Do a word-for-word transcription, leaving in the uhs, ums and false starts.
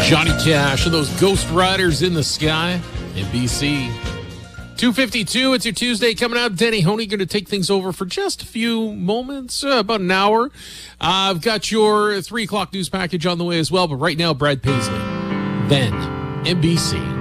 Johnny Cash and those Ghost Riders in the Sky in B C. two fifty-two, it's your Tuesday coming out. Denny Honey going to take things over for just a few moments, uh, about an hour. Uh, I've got your three o'clock news package on the way as well, but right now, Brad Paisley, then N B C.